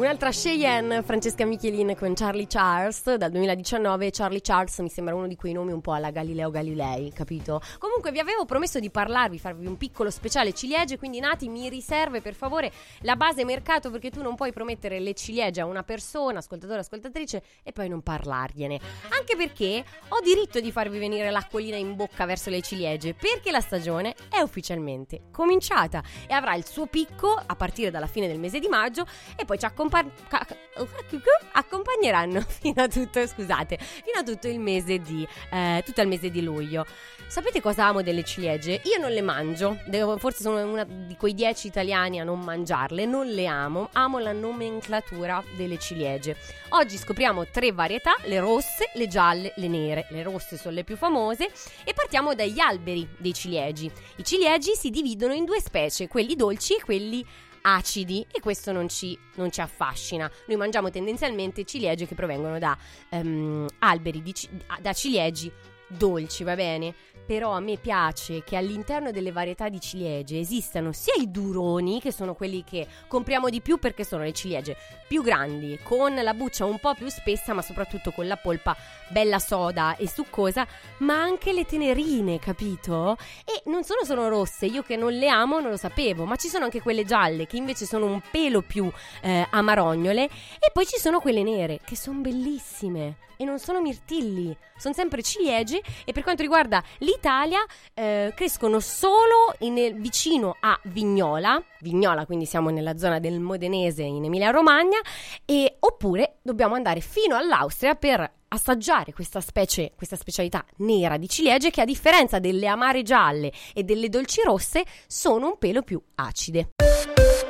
Un'altra Cheyenne, Francesca Michelin con Charlie Charles dal 2019. Charlie Charles mi sembra uno di quei nomi un po' alla Galileo Galilei, capito? Comunque vi avevo promesso di farvi un piccolo speciale ciliegie, quindi Nati mi riserve per favore la base mercato, perché tu non puoi promettere le ciliegie a una persona, ascoltatore, ascoltatrice, e poi non parlargliene. Anche perché ho diritto di farvi venire l'acquolina in bocca verso le ciliegie, perché la stagione è ufficialmente cominciata e avrà il suo picco a partire dalla fine del mese di maggio, e poi ci accompagneranno fino a tutto il mese di luglio. Sapete cosa amo delle ciliegie? Io non le mangio, forse sono una di quei 10 italiani a non mangiarle, non le amo la nomenclatura delle ciliegie. Oggi scopriamo 3 varietà: le rosse, le gialle, le nere. Le rosse sono le più famose e partiamo dagli alberi dei ciliegi. I ciliegi si dividono in 2 specie, quelli dolci e quelli acidi, e questo non ci affascina. Noi mangiamo tendenzialmente ciliegie che provengono da alberi da ciliegi dolci, va bene? Però a me piace che all'interno delle varietà di ciliegie esistano sia i duroni, che sono quelli che compriamo di più perché sono le ciliegie più grandi, con la buccia un po' più spessa, ma soprattutto con la polpa bella soda e succosa, ma anche le tenerine, capito? E non sono rosse, io che non le amo non lo sapevo, ma ci sono anche quelle gialle che invece sono un pelo più amarognole, e poi ci sono quelle nere che sono bellissime e non sono mirtilli, sono sempre ciliegie. E per quanto riguarda l'Italia, crescono solo vicino a Vignola, quindi siamo nella zona del Modenese in Emilia Romagna, oppure dobbiamo andare fino all'Austria per assaggiare questa specialità nera di ciliegie, che a differenza delle amare gialle e delle dolci rosse sono un pelo più acide.